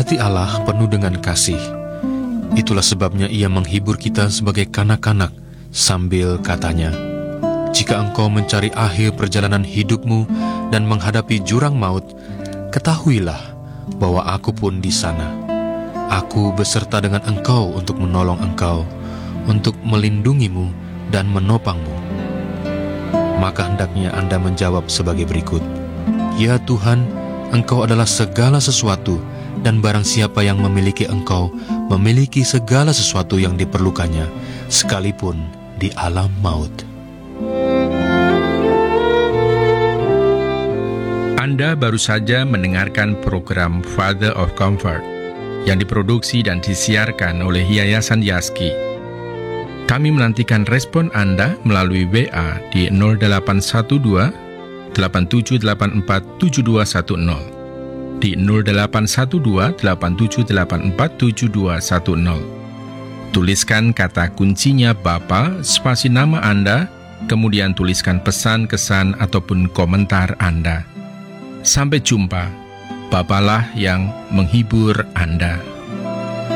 Hati Allah penuh dengan kasih. Itulah sebabnya Ia menghibur kita sebagai kanak-kanak sambil katanya, "Jika engkau mencari akhir perjalanan hidupmu dan menghadapi jurang maut, ketahuilah bahwa aku pun di sana. Aku beserta dengan engkau untuk menolong engkau, untuk melindungimu dan menopangmu." Maka hendaknya Anda menjawab sebagai berikut, "Ya Tuhan, Engkau adalah segala sesuatu, dan barang siapa yang memiliki Engkau, memiliki segala sesuatu yang diperlukannya, sekalipun di alam maut." Anda baru saja mendengarkan program Father of Comfort yang diproduksi dan disiarkan oleh Yayasan Yaski. Kami menantikan respon Anda melalui WA di 0812 8784 7210, di 0812 8784 7210. Tuliskan kata kuncinya Bapa, spasi nama Anda, kemudian tuliskan pesan, kesan, ataupun komentar Anda. Sampai jumpa. Bapalah yang menghibur Anda.